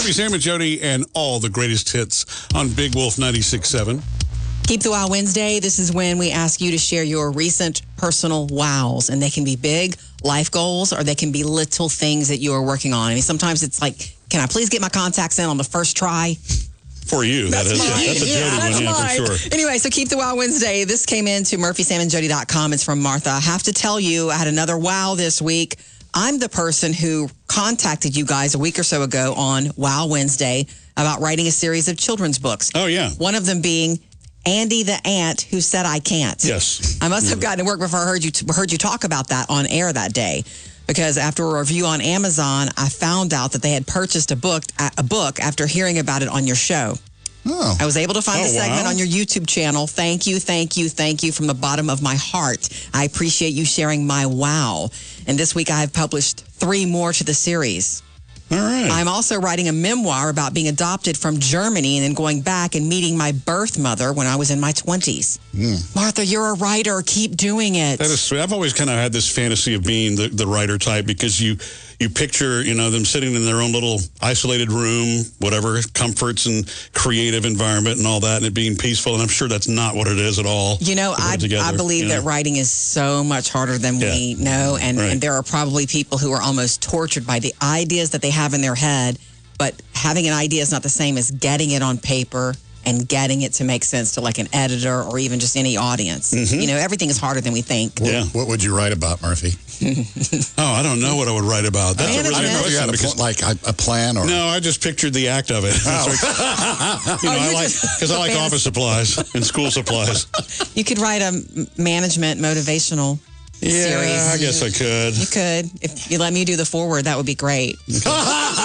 Murphy, Sam, and Jody, and all the greatest hits on Big Wolf 96.7. Keep the Wow Wednesday. This is when we ask you to share your recent personal wows, and they can be big life goals or they can be little things that you are working on. I mean, sometimes it's like, can I please get my contacts in on the first try? For you, that's a Jody one, for sure. Anyway, so keep the Wow Wednesday. This came into murphysamandjody.com. It's from Martha. I have to tell you, I had another wow this week. I'm the person who contacted you guys a week or so ago on Wow Wednesday about writing a series of children's books. Oh, yeah. One of them being Andy the Ant Who Said I Can't. Yes. I must have gotten to work before I heard you talk about that on air that day. Because after a review on Amazon, I found out that they had purchased a book after hearing about it on your show. Oh. I was able to find the segment on your YouTube channel. Thank you from the bottom of my heart. I appreciate you sharing my wow. And this week I have published 3 more to the series. All right. I'm also writing a memoir about being adopted from Germany and then going back and meeting my birth mother when I was in my 20s. Martha, you're a writer. Keep doing it. That is sweet. I've always kind of had this fantasy of being the writer type because you picture, them sitting in their own little isolated room, whatever, comforts and creative environment and all that, and it being peaceful. And I'm sure that's not what it is at all. I believe that writing is so much harder than we know. And there are probably people who are almost tortured by the ideas that they have in their head. But having an idea is not the same as getting it on paper and getting it to make sense to like an editor or even just any audience. Everything is harder than we think. What would you write about, Murphy? I don't know what I would write about. That's a really I didn't know you had a plan or... No, I just pictured the act of it. Because I like office supplies and school supplies. You could write a management motivational series. I guess I could. You could. If you let me do the foreword, that would be great.